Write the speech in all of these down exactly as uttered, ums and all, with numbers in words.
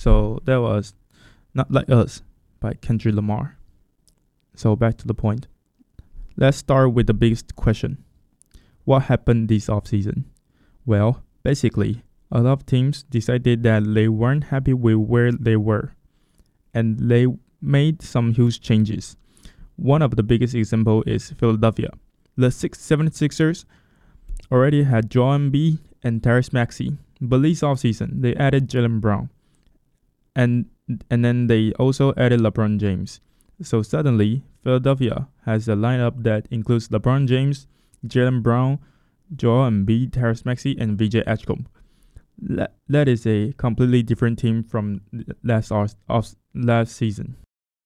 So that was Not Like Us by Kendrick Lamar. So back to the point. Let's start with the biggest question. What happened this offseason? Well, basically, a lot of teams decided that they weren't happy with where they were, and they made some huge changes. One of the biggest examples is Philadelphia. The 76ers already had Joel Embiid and Tyrese Maxey, but this offseason they added Jaylen Brown, and and then they also added LeBron James. So suddenly, Philadelphia has a lineup that includes LeBron James, Jaylen Brown, Joel Embiid, Tyrese Maxey, and V J Edgecombe. That, that is a completely different team from last off, off, last season.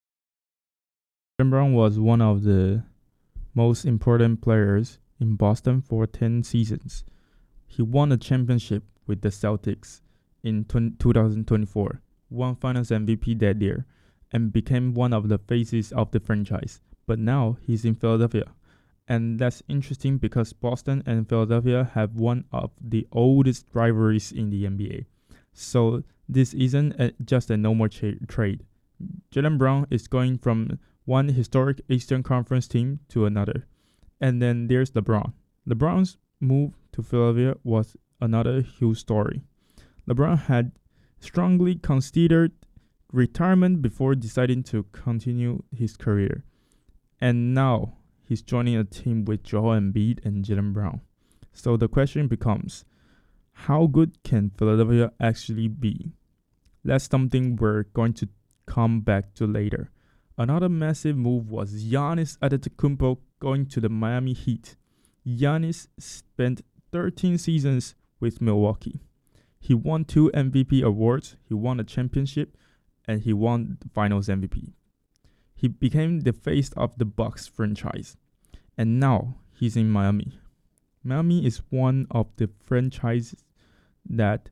Jaylen Brown was one of the most important players in Boston for ten seasons. He won a championship with the Celtics in twenty twenty-four, won Finals M V P that year, and became one of the faces of the franchise. But now he's in Philadelphia. And that's interesting because Boston and Philadelphia have one of the oldest rivalries in the N B A. So this isn't a, just a normal tra- trade. Jaylen Brown is going from one historic Eastern Conference team to another. And then there's LeBron. LeBron's move to Philadelphia was another huge story. LeBron had strongly considered retirement before deciding to continue his career. And now he's joining a team with Joel Embiid and Jaylen Brown. So the question becomes, how good can Philadelphia actually be? That's something we're going to come back to later. Another massive move was Giannis Antetokounmpo going to the Miami Heat. Giannis spent thirteen seasons with Milwaukee. He won two M V P awards, he won a championship, and he won the Finals M V P. He became the face of the Bucks franchise, and now he's in Miami. Miami is one of the franchises that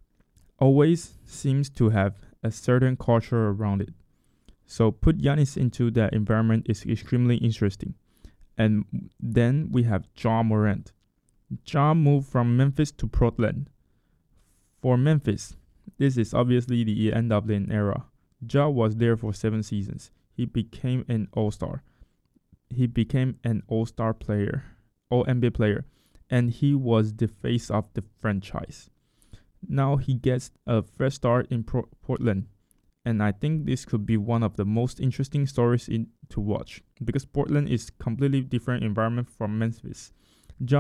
always seems to have a certain culture around it. So put Giannis into that environment is extremely interesting. And then we have Ja Morant. Ja moved from Memphis to Portland. For Memphis, this is obviously the end of an era. Ja was there for seven seasons. He became an all-star. He became an all-star player, all N B A player, and he was the face of the franchise. Now he gets a fresh start in Pro- Portland, and I think this could be one of the most interesting stories in, to watch because Portland is completely different environment from Memphis.